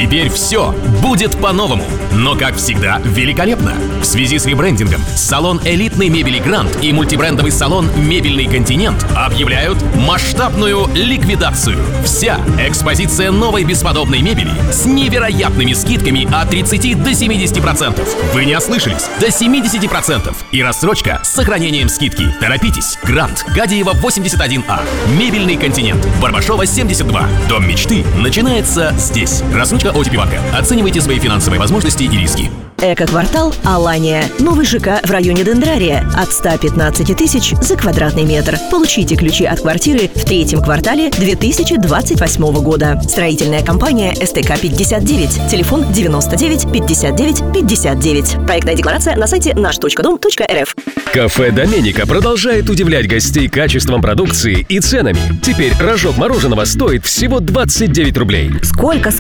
Теперь все будет по-новому, но, как всегда, великолепно. В связи с ребрендингом салон элитной мебели «Гранд» и мультибрендовый салон «Мебельный континент» объявляют масштабную ликвидацию. Вся экспозиция новой бесподобной мебели с невероятными скидками от 30 до 70%. Вы не ослышались, до 70%. И рассрочка с сохранением скидки. Торопитесь. «Гранд», Гадиева 81А. «Мебельный континент», Барбашова 72. Дом мечты начинается здесь. Рассрочка ОТП-банка. Оценивайте свои финансовые возможности и риски. Эко-квартал «Алания». Новый ЖК в районе Дендрария. От 115 тысяч за квадратный метр. Получите ключи от квартиры в третьем квартале 2028 года. Строительная компания СТК-59. Телефон 99 59 59. Проектная декларация на сайте наш.дом.рф. Кафе «Доменика» продолжает удивлять гостей качеством продукции и ценами. Теперь рожок мороженого стоит всего 29 рублей. Сколько?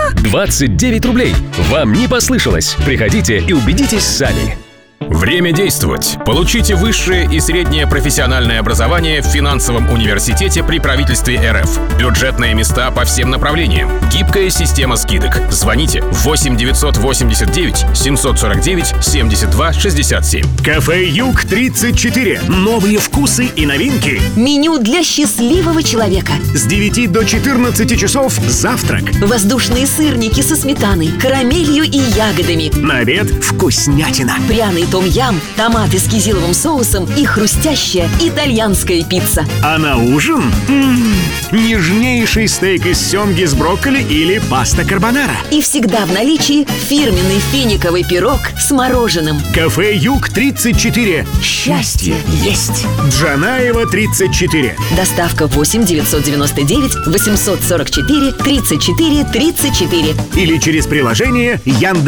29 рублей. Вам не послышалось. Приходите и убедитесь сами. Время действовать. Получите высшее и среднее профессиональное образование в финансовом университете при правительстве РФ. Бюджетные места по всем направлениям. Гибкая система скидок. Звоните 8 989 749 72 67. Кафе «Юг 34». Новые вкусы и новинки. Меню для счастливого человека. С 9 до 14 часов завтрак. Воздушные сырники со сметаной, карамелью и ягодами. На обед вкуснятина. Пряный том-ям, томаты с кизиловым соусом и хрустящая итальянская пицца. А на ужин нежнейший стейк из семги с брокколи или паста карбонара. И всегда в наличии фирменный финиковый пирог с мороженым. Кафе «Юг 34». Счастье есть. Джанаева 34. Доставка 8 999 844 34 34. Или через приложение Яндекс.